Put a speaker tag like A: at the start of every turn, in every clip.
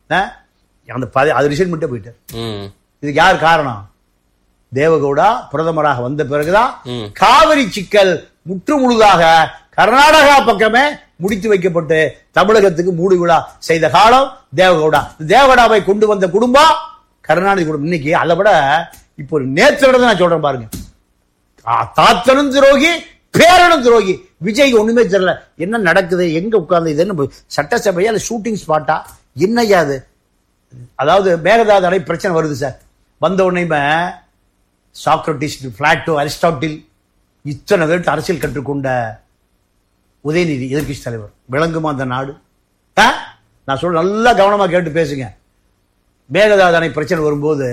A: அந்த அது ரிசைன்மெண்ட்டே போயிட்டார். இதுக்கு யார் காரணம்? தேவகவுடா பிரதமராக வந்த பிறகுதான் காவிரி சிக்கல் முற்று முழுதாக கர்நாடகா பக்கமே முடித்து வைக்கப்பட்டு தமிழகத்துக்கு மூடு விழா செய்த காலம் தேவகவுடா. தேவகவுடாவை கொண்டு வந்த குடும்பம் கருணாநிதி குடும்பம். இன்னைக்கு அதை விட இப்போ நேற்று நான் சொல்றேன் பாருங்க, தாத்தனும் துரோகி பேரனும் துரோகி. விஜய்க்கு ஒண்ணுமே தெரியல, என்ன நடக்குது, எங்க உட்கார்ந்து, இது என்ன சட்டசபையா இல்ல ஷூட்டிங் ஸ்பாட்டா, என்னையா அது? அதாவது மேகதாது அணை பிரச்சனை வருது சார். வந்த உடனே சாக்ரட்டிஸ், பிளாட்டோ, அரிஸ்டாட்டில் இத்தனை பேருக்கு அரசியல் கற்றுக்கொண்ட உதயநிதி எதிர்கட்சி தலைவர், விளங்குமா அந்த நாடு? நான் சொல்ல நல்லா கவனமா கேட்டு பேசுங்க. மேகதாது அணை பிரச்சனை வரும்போது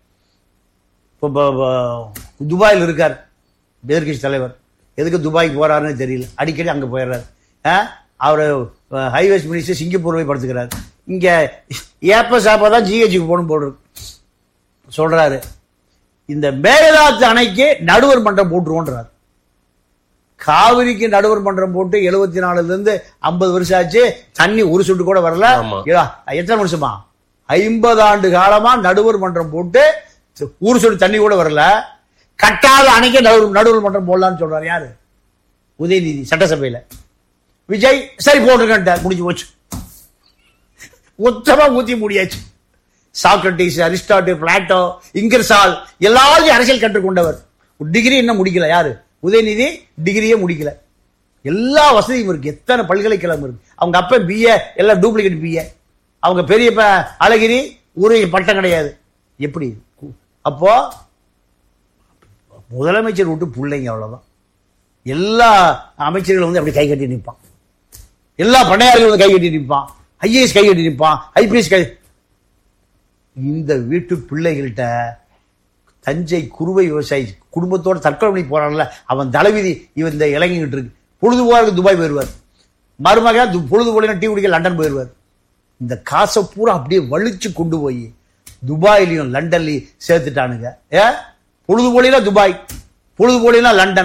A: துபாயில் இருக்கார் எதிர்கட்சி தலைவர். எதுக்கு துபாய்க்கு போறாருன்னு தெரியல, அடிக்கடி அங்க போயிடுறாரு. அவர் ஹைவேஸ் மினிஸ்டர் சிங்கப்பூர் போய் படுத்துக்கிறார். இங்க ஏப்ப சாப்பாதான் ஜிஹெச்சுக்கு போகணும் போடுறது சொல்றாரு. இந்த மேகதாது அணைக்கு நடுவர் மன்றம் போட்டுருவோன்றார். காவிரிக்கு நடுவர் மன்றம் போட்டு 74 இருந்து 50 வருஷம் ஆச்சு, தண்ணி ஒரு சொட்டு கூட வரல. எத்தனை வருஷமா? 50 ஆண்டு காலமா நடுவர் மன்றம் போட்டு ஒரு சொட்டு தண்ணி கூட வரல. கட்டாத அணைக்க நடுவர் மன்றம் போடலான்னு சொல்றாரு யாரு? உதயநிதி சட்டசபையில. விஜய் சரி போட்டுருக்க, முடிஞ்சு போச்சு, மொத்தமா ஊத்தி முடியாச்சு. சாக்ரட்டிஸ், அரிஸ்டாட்டில், பிளாட்டோ, இங்கர்சால் எல்லாரும் அரசியல் கற்றுக்கொண்டவர். டிகிரி இன்னும் முடிக்கல யாரு? உதயநிதி டிகிரியே முடிக்கல. எல்லா வசதியும் இருக்கு, எத்தனை பல்கலைக்கழகம் இருக்கு. அவங்க அப்ப பிஏ எல்லாம் டூப்ளிகேட் பிஏ. அவங்க பெரிய அழகிரி ஒரு பட்டம் கிடையாது. எப்படி? அப்போ முதலமைச்சர் விட்டு பிள்ளைங்க அவ்வளவுதான். எல்லா அமைச்சர்களும் வந்து அப்படி கை கட்டி நிற்பான், எல்லா பண்ணையார்களும் கை கட்டி நிற்பான், ஐஏஎஸ் கை கட்டி நிற்பான், ஐபிஎஸ் கை. இந்த வீட்டு பிள்ளைகள்கிட்ட தஞ்சை குறுவை விவசாயி குடும்பத்தோட தற்கொலை பண்ணி போறான்ல, அவன் தலைவிதி இவன் இந்த இலங்கைகிட்டு இருக்கு. பொழுது போறதுக்கு துபாய் போயிடுவார், மருமக பொழுது போல டீ குடிக்க லண்டன் போயிடுவார். இந்த காசை பூரா அப்படியே வலிச்சு கொண்டு போய் துபாயிலையும் லண்டன்லையும் சேர்த்துட்டானுங்க. பொழுது போலினா துபாய், பொழுது போலினா லண்டன்.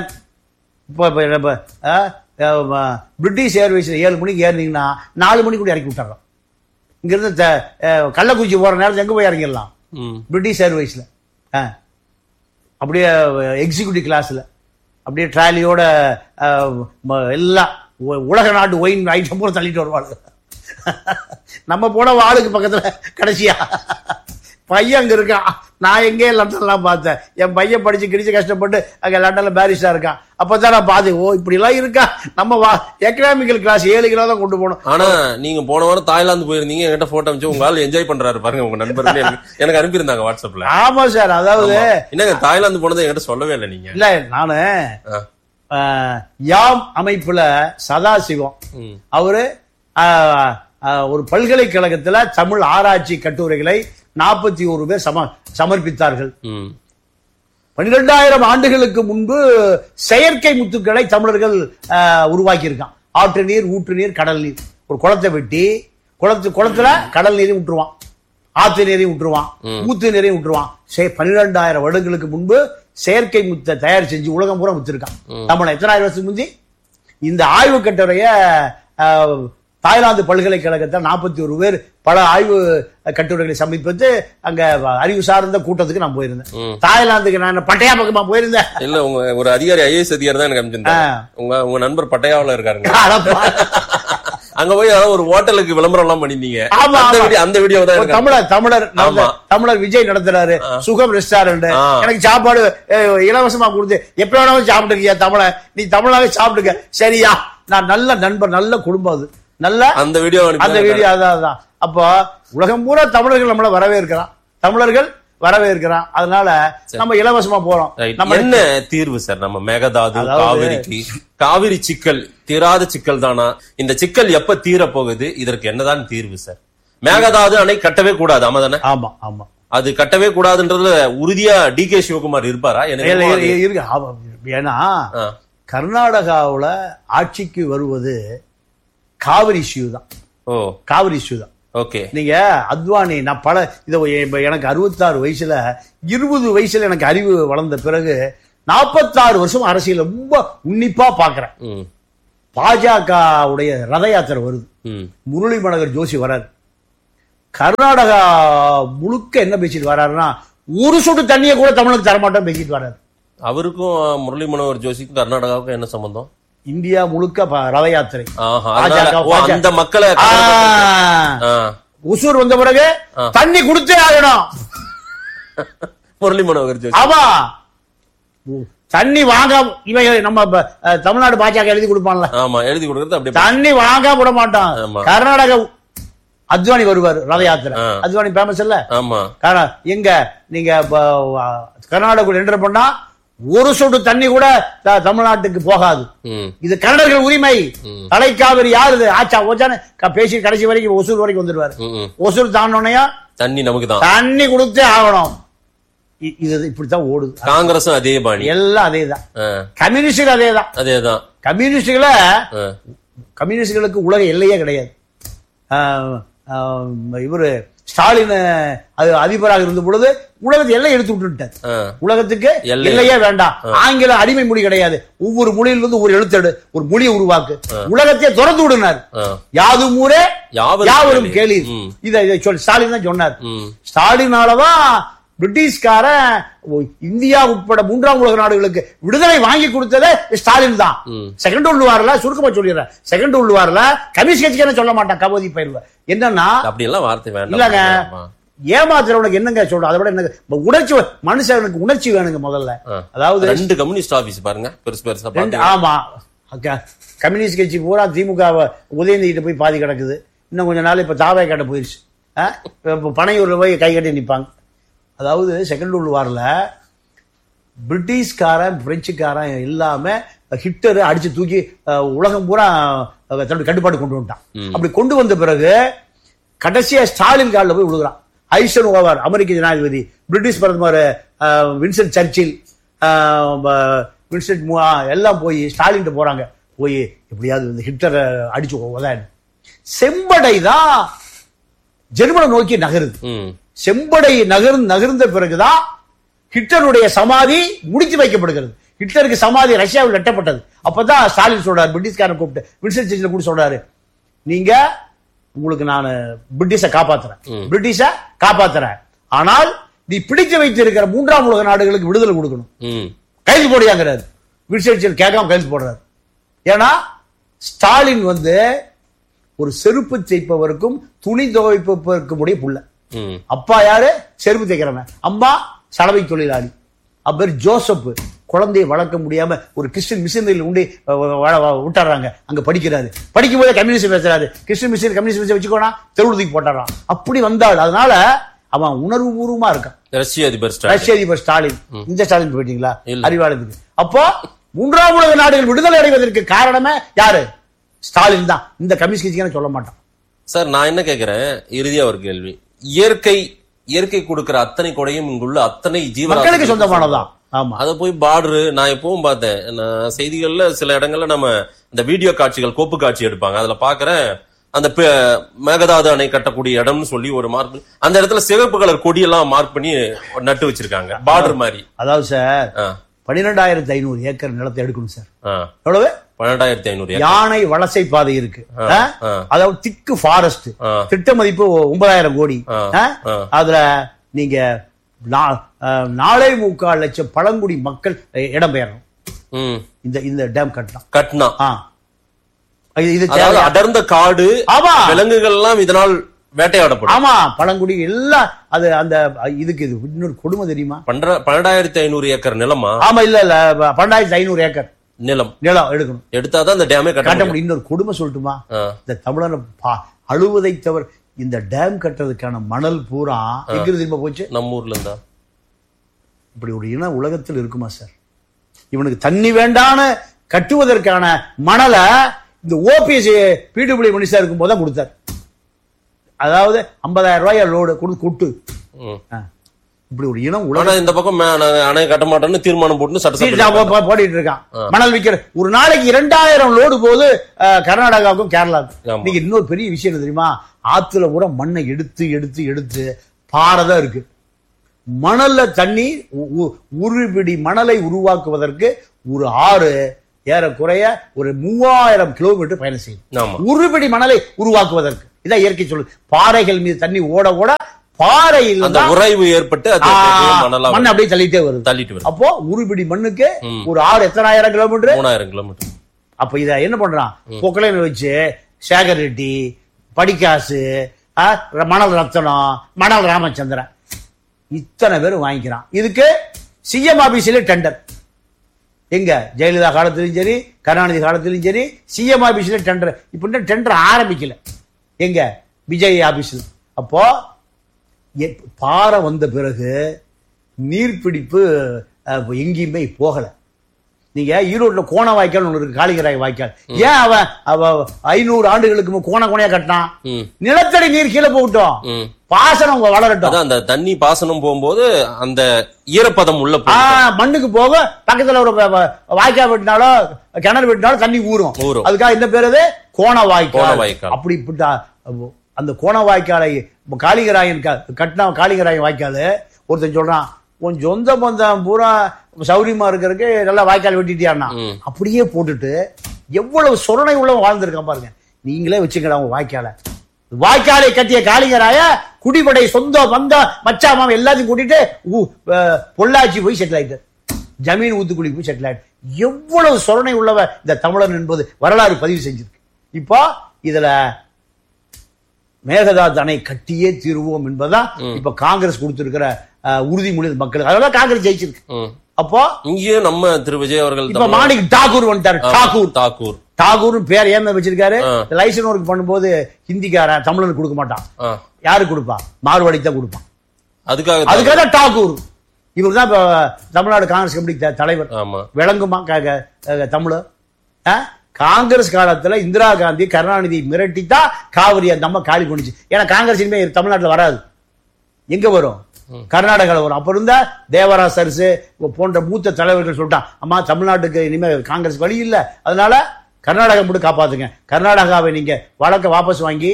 A: பிரிட்டிஷ் ஏர்வேஸ் 7 மணிக்கு ஏறினீங்கன்னா 4 மணிக்கு கூட இறக்கி விட்டுறோம். இங்க இருந்து கள்ளக்குறிச்சி போற நேரத்தில் எங்க போய் இறங்கிடலாம்? பிரிட்டிஷ் ஏர்வேஸ்ல. அப்படியே எக்ஸிக்யூட்டிவ் கிளாஸ்ல அப்படியே ட்ராலியோட எல்லாம் உலக நாட்டு ஒயின் ஐட்டம் பூரா தள்ளிட்டு வருவாங்க. நம்ம போன ஆளுக்கு பக்கத்துல கடைசியா பையன் அங்க இருக்கான். நான் எங்கே லண்டன்லாம் பார்த்தேன், என் பையன் படிச்சு கிடிச்சு கஷ்டப்பட்டு அங்க லண்டன்ல பாரிஸ்டா இருக்கான். அப்பதான் நான் பார்த்தேன், ஓ இப்படி எல்லாம் இருக்கா. நம்ம எக்கனாமிக்கல் கிளாஸ் 7 கிலோ தான் கொண்டு போனோம்.
B: ஆனா நீங்க போன வாரம் தாய்லாந்து போயிருந்தீங்க, என்கிட்ட போட்டோ அமைச்சு உங்க ஆள் என்ஜாய் பண்றாரு பாருங்க, உங்க நண்பர் எனக்கு அனுப்பியிருந்தாங்க வாட்ஸ்அப்ல.
A: ஆமா சார், அதாவது
B: என்னங்க தாய்லாந்து போனதை என்கிட்ட சொல்லவே இல்லை நீங்க.
A: இல்ல நானு யாம் அமைப்புல சதாசிவம் அவரு ஒரு பல்கலைக்கழகத்துல தமிழ் ஆராய்ச்சி கட்டுரைகளை 41 பேர் சமர்ப்பித்தார்கள். 12,000 ஆண்டுகளுக்கு முன்பு செயற்கை முத்துக்களை தமிழர்கள் உருவாக்கி இருக்கான். ஆற்று நீர், ஊற்று நீர், கடல் நீர். ஒரு குளத்தை வெட்டி குளத்துல கடல் நீரையும் விட்டுருவான், ஆற்று நீரையும் விட்டுருவான், ஊத்து நீரையும் விட்டுருவான். 12,000 வருடங்களுக்கு முன்பு செயற்கை முத்தை தயார் செஞ்சு உலகம் பூரா வித்துருக்கான். தமிழ் எத்தனை ஆயிரம் வருஷத்துக்கு முந்தி இந்த ஆய்வு கட்டுரைய தாய்லாந்து பல்கலைக்கழகத்தில் 41 பேர் பல ஆய்வு கட்டுரைகளை சமர்ப்பித்து அங்க அறிவு சார்ந்த கூட்டத்துக்கு நான் போயிருந்தேன். தாய்லாந்துக்கு நான் பட்டையா பக்கமா போயிருந்தேன்.
B: இல்ல உங்க ஒரு அதிகாரி ஐஏஎஸ் அதிகாரி தான் எனக்கு அனுப்பிச்சிருந்தாங்க. உங்க நண்பர் பட்டையாவில் இருக்காருங்க. அங்க போய் ஒரு ஹோட்டலுக்கு விளம்பரம் எல்லாம் பண்ணிருந்தீங்க. அந்த வீடியோ தான்
A: தமிழர் விஜய் நடத்துறாரு சுகம் ரெஸ்டாரண்ட். எனக்கு சாப்பாடு இலவசமா கொடுத்து எப்ப வேணாலும் சாப்பிட்டுக்கியா தமிழ, நீ தமிழாவே சாப்பிட்டுக்க சரியா. நான் நல்ல நண்பர், நல்ல குடும்பம், அது நல்ல அந்த வீடியோ அதான். அப்போ உலகம் பூரா தமிழர்கள் நம்மள வரவேற்கிறான், தமிழர்கள் வரவேற்கிறான். அதனால நம்ம இலவசமா போறோம்.
B: நம்ம என்ன தீர்வு சார்? நம்ம மேகதாது காவிரிக்கு காவிரி சிக்கல் தீராத சிக்கல் தானா? இந்த சிக்கல் எப்ப தீர போகுது? இதற்கு என்னதான் தீர்வு சார்? மேகதாது அணை கட்டவே கூடாது, ஆமாதானே?
A: ஆமா ஆமா, அது
B: கட்டவே கூடாதுன்றதுல உறுதியா டிகே சிவகுமார் இருப்பாரா?
A: ஏன்னா கர்நாடகாவுல ஆட்சிக்கு வருவது காவிரி இஷ்யூ தான். காவிரி இஷ்யூ தான்.
B: ஓகே,
A: நீங்க அத்வானி, நான் பல எனக்கு 66 வயசுல 20 வயசுல எனக்கு அறிவு வளர்ந்த பிறகு 46 வருஷம் அரசியல் ரொம்ப உன்னிப்பா பாக்குறேன். பாஜக உடைய ரத யாத்திரை வருது, முரளி மனோகர் ஜோஷி வராரு. கர்நாடகா முழுக்க என்ன பேசிட்டு வர்றாருன்னா, ஒரு சொட்டு தண்ணியை கூட தமிழுக்கு தரமாட்டோம் பேசிட்டு வர்றாரு.
B: அவருக்கும் முரளி மனோகர் ஜோஷிக்கும் கர்நாடகாவுக்கும் என்ன சம்பந்தம்?
A: இந்தியா முழுக்க ரத யாத்திரை.
B: அந்த மக்களை
A: ஒசூர் வந்த பிறகு தண்ணி கொடுத்தே ஆகணும்.
B: முரளி மனோகர் ஜோஷி
A: ஆமா, தண்ணி வாங்க இவன் நம்ம தமிழ்நாடு பாஜக எழுதி கொடுப்பான்ல.
B: ஆமா, எழுதி கொடுக்கறது அப்படி. தண்ணி
A: வாங்க விட மாட்டான். கர்நாடகா அத்வானி வருவாரு ரத யாத்திரை. அத்வானி பேமஸ் இல்ல?
B: ஆமா.
A: எங்க நீங்க கர்நாடகா என்டர் பண்ணா ஒரு சொட்டு தண்ணி கூட தமிழ்நாட்டுக்கு போகாது. இது கன்னடர்கள் உரிமை. தலைக்காவிரி யாரு ஆச்சா ஓச்சான்னு பேசி கடைசி வரைக்கும் ஒசூர் வரைக்கும் வந்துருவாரு. ஒசூர் தாண்டோனையா
B: தண்ணி நமக்கு தான், தண்ணி
A: கொடுத்தே ஆகணும். இது இப்படித்தான் ஓடுது.
B: காங்கிரஸும் அதே பாணி,
A: எல்லாம் அதேதான். கம்யூனிஸ்டுகள் அதேதான். கம்யூனிஸ்டுகளுக்கு உலக எல்லையே கிடையாது. இவரு ஸ்டாலின் அதிபராக இருந்த பொழுது உலகத்தை எல்லை எடுத்து விட்டுட்டார். உலகத்துக்கு எல்லையே வேண்டாம். ஆங்கில அடிமை மொழி கிடையாது. ஒவ்வொரு மொழியிலிருந்து ஒரு எழுத்தெடு, ஒரு மொழியை உருவாக்கு. உலகத்தை திறந்து விடுனார். யாதும் ஊரே யாவரும் கேளீர். இதை சொல்லி ஸ்டாலின் தான் சொன்னார். ஸ்டாலினாலதான் பிரிட்டிஷ்காரன் இந்தியா உட்பட மூன்றாம் உலக நாடுகளுக்கு விடுதலை வாங்கி கொடுத்ததே ஸ்டாலின் தான். செகண்ட் வேர்ல்டு வார்ல சுருக்கமா சொல்லிடுறேன். செகண்ட் வேர்ல்டு வார்ல கம்யூனிஸ்ட் கட்சிக்கு சொல்ல மாட்டான். கபோதி பயிர்ல என்னன்னா
B: அப்படி எல்லாம் வார்த்தை வேண்டாம்
A: இல்லங்க. ஏமாத்துறவனுக்கு என்னங்க சொல்ற, அதை விட என்ன உணர்ச்சி, மனுஷனுக்கு உணர்ச்சி வேணுங்க முதல்ல. அதாவது
B: 2 கம்யூனிஸ்ட் ஆபீஸ் பாருங்க, பெருசு பெருசா.
A: ஆமா, கம்யூனிஸ்ட் கட்சி பூரா திமுக உதயநிதிட்டு போய் பாதி கிடக்குது. இன்னும் கொஞ்ச நாள் இப்ப தாவே கட்ட போயிருச்சு. பனையூர்ல போய் கை கட்டி நிப்பாங்க. அதாவது செகண்ட் வேர்ல்டு வார்ல பிரிட்டிஷ்காரன் பிரெஞ்சுக்காரன் எல்லாமே ஹிட்லர் அடிச்சு தூக்கி உலகம் பூரா தன்னுடைய கட்டுப்பாடு கொண்டு வந்துட்டான். அப்படி கொண்டு வந்த பிறகு கடைசியா ஸ்டாலின் காலில் போய் விழுகிறான். ஐசன் ஓவர் அமெரிக்க ஜனாதிபதி, பிரிட்டிஷ் பிரதமர் வின்சென்ட் சர்ச்சில், வின்சென்ட் எல்லாம் போய் ஸ்டாலின் போறாங்க. போய் எப்படியாவது ஹிட்லரை அடிச்சு உதவி. செம்படை தான் ஜெர்மனை நோக்கி நகருது. செம்படை நகர்ந்த பிறகுதான் ஹிட்லருடைய சமாதி முடித்து வைக்கப்படுகிறது. ஹிட்லருக்கு சமாதி ரஷ்யாவில் வெட்டப்பட்டது. அப்பதான் ஸ்டாலின் சொல்றாரு, பிரிட்டிஷ்காரன் கூப்பிட்டு வின்சென்ட் சர்ச்சில் கூட சொல்றாரு, நீங்க உங்களுக்கு நான் பிரிட்டிஷை காப்பாத்துறேன், ஆனால் நீ பிடித்து வைத்திருக்கிற மூன்றாம் உலக நாடுகளுக்கு விடுதலை கொடுக்கணும், கைது போடியாங்கிறாரு. வின்சென்ட் சர்ச்சில் கேட்காம கைது போடுறாரு. ஏன்னா ஸ்டாலின் ஒரு செருப்பு தைப்பவருக்கும் துணி துவைப்பவருக்கும் உடைய புள்ள. அப்பா யாரு? செருப்பு தைக்கிறவன். அம்மா சலவை தொழிலாளி. அப்பர் ஜோசப் குழந்தையை வளர்க்க முடியாம ஒரு கிறிஸ்டின் மிஷினரியில் உண்டி விட்டுறாங்க. அங்க படிக்கிறாரு. படிக்கும் போதே கம்யூனிஸ்ட் பேசுறாரு. கிறிஸ்டின் மிஷின் கம்யூனிஸ்ட் வச்சுக்கோனா தெருவுக்கு போட்டாரான். அப்படி வந்தாள். அதனால அவன் உணர்வு பூர்வமா இருக்கான். ரஷ்ய அதிபர் ஸ்டாலின். இந்த ஸ்டாலின் போயிட்டீங்களா அறிவாளத்துக்கு? அப்போ மூன்றாம் உலக நாடுகள் விடுதலை அடைவதற்கு காரணமே யாரு? ஸ்டாலின் தான். இந்த கம்யூனிஸ்ட் கட்சிக்கு சொல்ல மாட்டான்.
B: சார், நான் என்ன கேட்கிறேன், இறுதியா ஒரு கேள்வி. இயற்கை கொடுக்கிற அத்தனை கொடையும் இங்குள்ள அத்தனை
A: ஜீவனுக்கு சொந்தமானதான்.
B: அத போய் பார்டரு நான் எப்பவும் பார்த்தேன். செய்திகள்ல சில இடங்கள்ல நம்ம இந்த வீடியோ காட்சிகள், கோப்பு காட்சி எடுப்பாங்க. அதுல பாக்குறேன், அந்த மேகதாது அணை கட்டக்கூடிய இடம்னு சொல்லி ஒரு மார்க், அந்த இடத்துல சிவப்பு கலர் கொடியெல்லாம் மார்க் பண்ணி நட்டு வச்சிருக்காங்க, பார்டர் மாதிரி.
A: அதாவது சார் 12,500 ஏக்கர் நிலத்தை எடுக்கணும் சார். எவ்வளவு? 12,500. யானை வலசை பாதை இருக்கு. அதாவது திக்கு ஃபாரஸ்ட். திட்ட மதிப்பு 9,000 கோடி. அதுல நீங்க 4.25 லட்சம் பழங்குடி மக்கள் இடம்பெயரணும். இந்த டேம் கட்டினா இது
B: அடர்ந்த காடு. விலங்குகள் எல்லாம் இதனால் வேட்டையாடப்படும்.
A: ஆமா, பழங்குடி எல்லாம். அது அந்த இதுக்கு இது இன்னொரு கொடுமை தெரியுமா?
B: 12,500 ஏக்கர் நிலமா?
A: ஆமா, இல்ல 12,500 ஏக்கர் நிலம் எடுக்கணும்.
B: எடுத்தாதான் இந்த டேமே கட்ட முடியும்.
A: இன்னொரு கொடுமை சொல்லட்டுமா? இந்த தமிழர் அழுவதை தவிர இந்த டேம் கட்டுறதுக்கான மணல் பூரா எங்க திரும்ப போச்சு? நம்ம ஊர்ல இருந்தா. இப்படி ஒரு இனம் உலகத்தில் இருக்குமா சார்? இவனுக்கு தண்ணி வேண்டான்னு கட்டுவதற்கான மணலை இந்த ஓபிஎஸ் பிடபிள்யூ மினிஸ்டர் இருக்கும் போதுதான் கொடுத்தார். அதாவது 50,000 ரூபாய் லோடு கொடுத்து கொட்டு. இப்படி ஒரு இனம் உலகம். இந்த பக்கம் அணை கட்ட மாட்டோம்னு தீர்மானம் போட்டு சட்டம் போட்டிட்டு இருக்கான். மணல் விற்கிற ஒரு நாளைக்கு 2,000 லோடு போது கர்நாடகாவுக்கும் கேரளாவுக்கும். நீங்க இன்னொரு பெரிய விஷயம் தெரியுமா? ஆத்துல கூட மண்ணை எடுத்து எடுத்து எடுத்து பாறைதான் இருக்கு. மணல்ல தண்ணி ஒரு பிடி மணலை உருவாக்குவதற்கு ஒரு ஆறு ஏறக்குறைய ஒரு 3000 கிலோமீட்டர் பயணம் செய்யும். ஒரு பிடி மணலை உருவாக்குவதற்கு இதான் இயற்கை சொல்லுது. பாறைகள் மீது தண்ணி ஓட ஓட பாறையில்
B: அந்த உறைவு ஏற்பட்டு மண்
A: அப்படியே தள்ளிட்டே வருது. அப்போ உருபிடி மண்ணுக்கு ஒரு ஆறு எத்தனை ஆயிரம் கிலோமீட்டர்,
B: 3000 கிலோமீட்டர்.
A: அப்ப இத என்ன பண்றான், பொக்கலைன்னு வச்சு சேகர் ரெட்டி, படிக்காசு, மணல் ரத்னம், மணல் ராமச்சந்திரன் இத்தனை பேரும் வாங்கிக்கிறான். இதுக்கு சிஎம் ஆபீஸ்ல டெண்டர். எங்க ஜெயலலிதா காலத்திலும் சரி, கருணாநிதி காலத்திலும் சரி, சிஎம் ஆபீஸ்ல டெண்டர். இப்ப டெண்டர் ஆரம்பிக்கல எங்க விஜய் ஆபீஸ்ல. அப்போ பாறை வந்த பிறகு நீர்பிடிப்பு எங்கேயுமே போகல. நீங்க ஈரோட்ல கோண வாய்க்கால் ஒண்ணு இருக்கு, காளிங்கராய வாய்க்கால். ஏன் அவன் 500 ஆண்டுகளுக்கு கோணையா கட்டினான்? நிலத்தடி நீர் கீழே போகட்டும், பாசனம் வளரட்டும்.
B: அந்த தண்ணி பாசனம் போகும்போது அந்த ஈரப்பதம் உள்ள
A: மண்ணுக்கு போக, பக்கத்துல ஒரு வாய்க்கால் வெட்டினாலோ கிணறு வெட்டினாலும் தண்ணி ஊறும். அதுக்காக என்ன பேரு கோண வாய்க்கால். அப்படி அந்த கோண வாய்க்காலை காளிங்கராயன் கட்டினா, காளிங்கராயன் வாய்க்கால் ஒருத்தன் சொல்றான், உன் சொந்த பந்தம் பூரா சௌரியமா இருக்கிறதுக்கு நல்லா வாய்க்கால் வெட்டிட்டியான்னா அப்படியே போட்டுட்டு எவ்வளவு சொரணை உள்ள வாழ்ந்திருக்கான் பாருங்க. நீங்களே வச்சுக்கடா உங்க வாய்க்காலை கட்டிய காளிங்கராய குடிபடை சொந்த பந்த மச்சா மாமா எல்லாத்தையும் கூட்டிட்டு பொள்ளாச்சி போய் செட்டில் ஆயிட்டு, ஜமீன் ஊத்துக்குழி போய் செட்டில் ஆயிட்டு. எவ்வளவு சொரணை உள்ளவ இந்த தமிழன் என்பது வரலாறு பதிவு செஞ்சிருக்கு. இப்போ இதுல மேகதாது அணை கட்டியே தீர்வோம் என்பதுதான் இப்ப காங்கிரஸ் கொடுத்திருக்கிற உறுதிமொழி மக்களுக்கு. அதனால காங்கிரஸ் ஜெயிச்சிருக்கு. அப்போ
B: இங்கேயும் நம்ம திரு விஜய் அவர்கள்
A: இப்ப மாணிக் டாகூர் வந்துட்டாரு. டாகூர் பேர் ஏன் வச்சிருக்காரு? லைசன்ஸ் ஒர்க் பண்ணும்போது ஹிந்திக்காரன் தமிழனுக்கு கொடுக்க மாட்டான். யாருக்கு கொடுப்பான்? மார்வாடி தான் கொடுப்பான். அதுக்காக டாகூர். இவர் தான் தமிழ்நாடு காங்கிரஸ் கமிட்டி தலைவர். விளங்குமா தமிழ்? காங்கிரஸ் காலத்துல இந்திரா காந்தி கருணாநிதி மிரட்டித்தான் காவிரி அந்த அம்மா காலி பண்ணிச்சு. ஏன்னா காங்கிரஸ் இனிமே தமிழ்நாட்டில் வராது. எங்க வரும்? கர்நாடகாவில் வரும். அப்ப இருந்த தேவராஜ் அரசு போன்ற மூத்த தலைவர்கள் சொல்லிட்டான், அம்மா தமிழ்நாட்டுக்கு இனிமே காங்கிரஸ் வழி இல்லை, அதனால கர்நாடகா மட்டும் காப்பாத்துங்க. கர்நாடகாவை நீங்க வழக்க வாபஸ் வாங்கி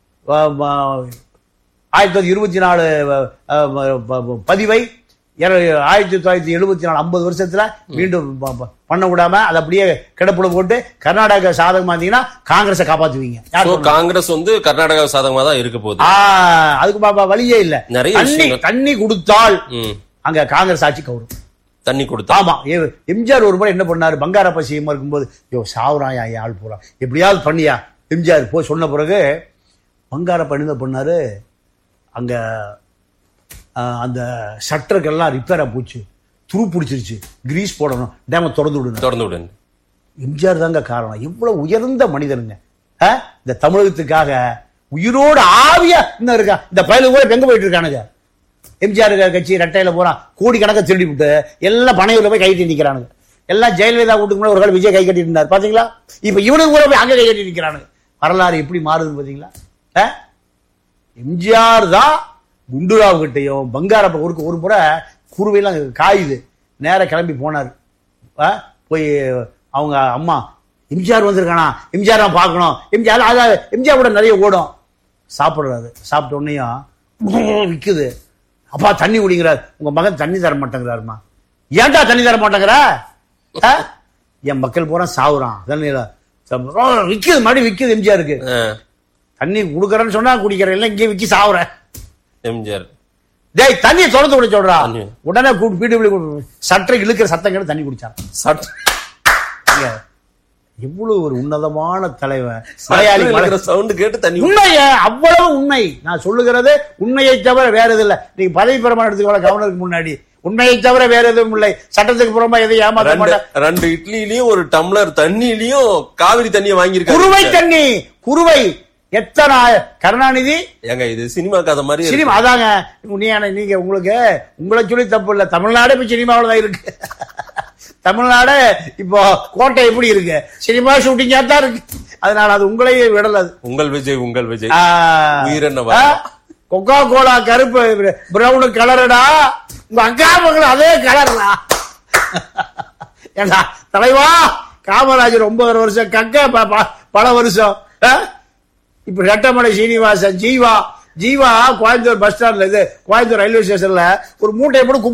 A: 1924 பதிவை 1974 50 வருஷத்துல மீண்டும் பண்ண விடாம அதை அப்படியே கிடப்புல போட்டு கர்நாடகா சாதகமா இருந்தீங்கன்னா காங்கிரஸை காப்பாத்துவீங்க.
B: காங்கிரஸ் கர்நாடகா சாதகமா தான் இருக்க போகுது.
A: அதுக்கு வழியே இல்ல. நிறைய தண்ணி கொடுத்தால் அங்க காங்கிரஸ் ஆட்சி கவரும்.
B: தண்ணி கொடுத்தா.
A: ஆமா, எம்ஜிஆர் ஒரு முறை என்ன பண்ணாரு, பங்காரப்ப சிஎம் இருக்கும்போது, சாவுறாயா ஆள் போறா, எப்படியாவது பண்ணியா எம்ஜிஆர் போய் சொன்ன பிறகு பங்காரப்ப என்ன பண்ணாரு, அங்க அந்த ஷட்டருக்கெல்லாம் ரிப்பேரா போச்சு, துரு பிடிச்சிருச்சு, கிரீஸ் போடணும், டேம திறந்து விடுங்க. எம்ஜிஆர் தாங்க காரணம். எவ்வளவு உயர்ந்த மனிதனுங்க. இந்த தமிழகத்துக்காக உயிரோடு ஆவியா இன்னும் இருக்கா. இந்த பயில கூட எங்க போயிட்டு இருக்கானுங்க. எம்ஜிஆர் கட்சி ரெட்டையில போறான், கோடி கணக்க திருடி விட்டு எல்லாம் பனையூர்ல போய் கை கட்டி நிக்கிறானுங்க. எல்லாம் ஜெயலலிதா வீட்டுக்கு முன்னாடி ஒரு கால விஜய் கை கட்டி இருந்தார் பாத்தீங்களா. இப்ப இவனுக்கு கூட போய் அங்க கை கட்டி நிக்கிறானுங்க. வரலாறு எப்படி மாறுது பாத்தீங்களா. எம்ஜிஆர் தான் குண்டுராவ் கிட்டையும் பங்காரப்ப ஒரு முறை குருவையெல்லாம் காயுது, நேர கிளம்பி போனாரு. போய் அவங்க அம்மா, எம்ஜிஆர் வந்திருக்கானா, எம்ஜிஆர் தான் பார்க்கணும், எம்ஜிஆர் கூட நிறைய ஓடும். சாப்பிடுறாரு. சாப்பிட்ட உடனேயும் விக்குது. அப்பா தண்ணி குடிங்கிறார். உங்க மகன் தண்ணி தர மாட்டேங்கிறாருமா. ஏன்டா தண்ணி தர மாட்டேங்கிற? என் மக்கள் பூரா சாவுறான், தண்ணியில விக்குது, மறுபடியும் விக்குது. எம்ஜிஆருக்கு தண்ணி குடுக்கறேன்னு சொன்னா குடிக்கிறேன், இல்லை இங்கே விக்கி சாவுறேன். எம்ஜிஆர் டேய் தண்ணியை திறந்து விட சொல்றா. உடனே சட்டை இழுக்கிற சத்தம் கேட்டு தண்ணி குடிச்சான். எவ்வளவு ஒரு உன்னதமான தலைவன்.
B: சவுண்ட் கேட்டு தண்ணி.
A: உண்மைய அவ்வளவு உண்மை. நான் சொல்லுகிறது உண்மையை தவிர வேற எது இல்லை. நீங்க பதவி பிரமாணம் எடுத்துக்கோங்க கவர்னருக்கு முன்னாடி. உண்மையை தவிர வேற எதுவும் இல்லை. சட்டத்துக்கு புறமா எதையும் ஏமாற்ற மாட்டேன்.
B: 2 இட்லிலையும் ஒரு டம்ளர் தண்ணியிலையும் காவிரி தண்ணியை வாங்கியிருக்காங்க.
A: குருவை தண்ணி, குருவை எத்தனை கருணாநிதி.
B: ஏங்க இது சினிமா கதை மாதிரி.
A: சினிமா அதாங்க. நீங்க உங்களுக்கு உங்களை சொல்லி தப்பு இல்ல. தமிழ்நாடு இப்ப சினிமாவில் தான் இருக்கு. தமிழ்நாடு இப்போ கோட்டை எப்படி இருக்கு, சினிமா ஷூட்டிங்கா தான் இருக்கு. அதனால அது உங்களையே விடல.
B: உங்கள் விஜய் உயிரென்ன
A: கொக்கா கோலா கருப்பு பிரவுனு கலருடா, உங்க அக்கா மகள் அதே கலர்டா. ஏண்டா தலைவா, காமராஜர் 9 வருஷம் கக்க பல வருஷம். இப்ப ரெட்டமலை சீனிவாசன் ஜீவா கோயம்புத்தூர் பஸ் ஸ்டாண்ட்ல, இது கோயம்புத்தூர் ரயில்வே ஸ்டேஷன்ல ஒரு மூட்டையை போட்டு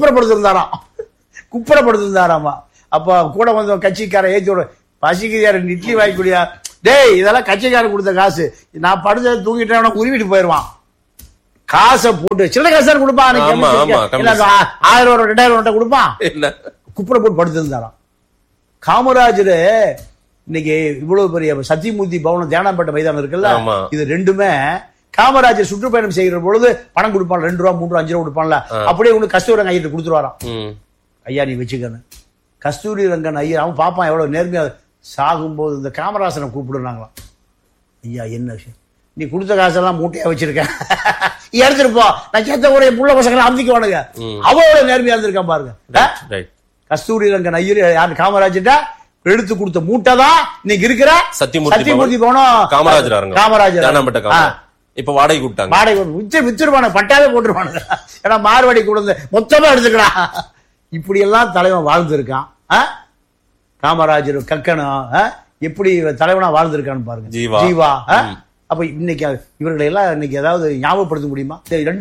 A: குப்புறப்படுத்திருந்தாராமா. அப்ப கூட வந்து கட்சிக்கார ஏற்றி பசிக்கு இட்லி வாங்கிக்கூடியா, டேய் இதெல்லாம் கட்சிக்காரன் கொடுத்த காசு, நான் படுத்த தூங்கிட்டேன் உருவிட்டு போயிருவான். காசை போட்டு சின்ன காசு கொடுப்பான், 1000 2000 கொடுப்பான், குப்புற போட்டு படுத்திருந்தாராம். காமராஜர் இன்னைக்கு இவ்வளவு பெரிய சத்தியமூர்த்தி பவனம் தியானம்பேட்டை மைதானம் இருக்குல்ல, இது ரெண்டுமே காமராஜர் சுற்றுப்பயணம் செய்கிற பொழுது பணம் கொடுப்பான், 2 ரூபா 3 ரூபா 5 ரூபா கொடுப்பான்ல, அப்படியே உனக்கு கஸ்தூரி ரங்கன் ஐயர் கொடுத்துருவாராம். ஐயா நீ வச்சுக்கணும். கஸ்தூரி ரங்கன் ஐயர் அவன் பாப்பான் எவ்வளவு நேர்மையா, சாகும்போது இந்த காமராசனை கூப்பிடுறாங்களாம். ஐயா என்ன விஷயம், நீ கொடுத்த காசெல்லாம் மூட்டையா வச்சிருக்க, எடுத்துருப்போ நான் சேர்த்த ஒரு புள்ள பசங்களை அமுதிக்குவானுங்க, அவ்வளவு நேர்மையா இருந்திருக்கான் பாருங்க. கஸ்தூரி ரங்கன் ஐயர் யாரு, காமராஜர்ட்ட எடுத்து கொடுத்த மூட்டை தான் இன்னைக்கு இருக்கிற சத்தியமூர்த்தி போனோம். காமராஜர்
B: இப்ப வாடகை கூப்பிட்டாங்க,
A: வாடகை வித்துருவானு பட்டாவே போட்டுருவானுங்க. ஏன்னா மார்வாடி கொடுத்து மொத்தமா எடுத்துக்கலாம். இப்படி எல்லாம் தலைவன் வாழ்ந்திருக்கான். காமராஜர் கக்கனும் எப்படி தலைவனா வாழ்ந்திருக்கான்னு பாருங்க. ஜீவா அப்ப இன்னைக்கு இவர்களை எல்லாம் இன்னைக்கு ஏதாவது ஞாபகப்படுத்த முடியுமா?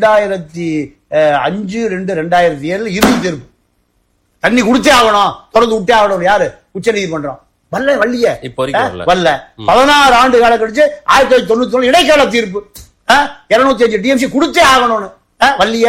A: 2005-2007 இறுதி தேர்வு தண்ணி குடிச்சே ஆகணும், தொடர்ந்து விட்டே ஆகணும். யாரு? உச்ச நீதிமன்றம் வல்லிய வல்ல 16 ஆண்டு காலம் கழிச்சு 1991 இடைக்கால தீர்ப்பு 205 டிஎம்சி குடிச்சே ஆகணும்னு வல்லிய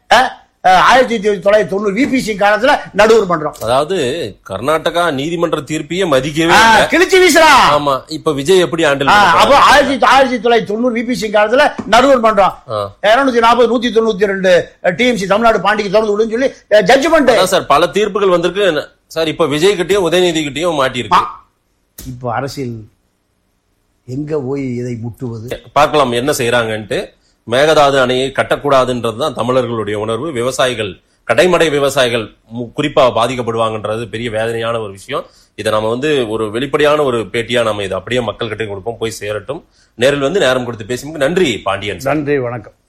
A: 1990 விபிசி காலத்துல நடுவர் பண்றோம்.
B: அதாவது கர்நாடகா நீதிமன்ற தீர்ப்பையே மதிக்கவே
A: கிழிச்சு வீசுறா.
B: ஆமா, இப்ப விஜய் எப்படி ஹேண்டில்
A: அப்போ 1990 விபிசி காலத்துல நடுவர் பண்றோம். 240 192 டிஎம்சி தமிழ்நாடு பாண்டிக்கு திறந்து விடுன்னு சொல்லி ஜட்ஜ்மெண்ட்.
B: சார் பல தீர்ப்புகள் வந்திருக்கு சார். இப்ப விஜய் கிட்டயும் உதயநிதி கிட்டயும் மாட்டிருக்கு.
A: இப்போ அரசியல் எங்க போய் இதை முட்டுவது
B: பார்க்கலாம் என்ன செய்யறாங்கன்ட்டு. மேகதாது அணையை கட்டக்கூடாதுன்றதுதான் தமிழர்களுடைய உணர்வு. விவசாயிகள், கடைமடை விவசாயிகள் குறிப்பா பாதிக்கப்படுவாங்கன்றது பெரிய வேதனையான ஒரு விஷயம். இதை நம்ம ஒரு வெளிப்படையான ஒரு பேட்டியா நம்ம இதை அப்படியே மக்கள் கிட்ட கொடுப்போம், போய் சேரட்டும். நேரில் நேரம் கொடுத்து பேசும்போது நன்றி பாண்டியன்.
A: நன்றி, வணக்கம்.